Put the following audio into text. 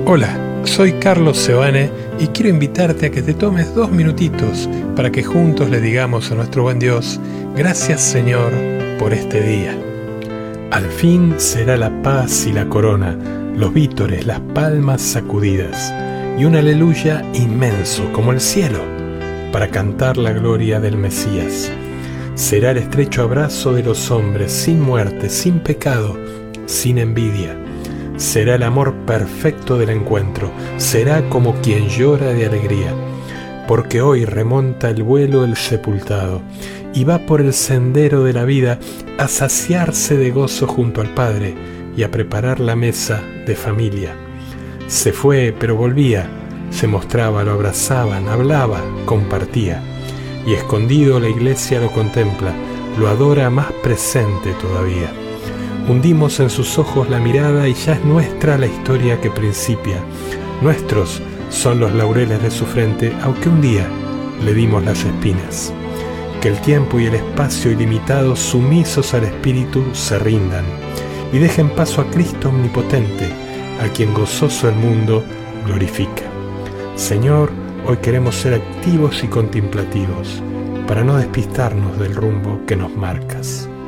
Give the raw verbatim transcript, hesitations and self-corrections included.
Hola, soy Carlos Sebane y quiero invitarte a que te tomes dos minutitos para que juntos le digamos a nuestro buen Dios: gracias, Señor, por este día. Al fin será la paz y la corona, los vítores, las palmas sacudidas, y un aleluya inmenso como el cielo, para cantar la gloria del Mesías. Será el estrecho abrazo de los hombres, sin muerte, sin pecado, sin envidia. Será el amor perfecto del encuentro, será como quien llora de alegría, porque hoy remonta el vuelo el sepultado y va por el sendero de la vida a saciarse de gozo junto al Padre y a preparar la mesa de familia. Se fue, pero volvía, se mostraba, lo abrazaban, hablaba, compartía, y escondido la iglesia lo contempla, lo adora más presente todavía. Hundimos en sus ojos la mirada y ya es nuestra la historia que principia. Nuestros son los laureles de su frente, aunque un día le dimos las espinas. Que el tiempo y el espacio ilimitados, sumisos al Espíritu, se rindan y dejen paso a Cristo omnipotente, a quien gozoso el mundo glorifica. Señor, hoy queremos ser activos y contemplativos, para no despistarnos del rumbo que nos marcas.